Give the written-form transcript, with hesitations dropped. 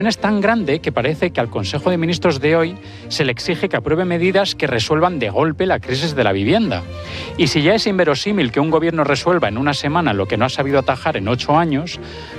Es tan grande que parece que al Consejo de Ministros de hoy se le exige que apruebe medidas que resuelvan de golpe la crisis de la vivienda. Y si ya es inverosímil que un gobierno resuelva en una semana lo que no ha sabido atajar en 8 años,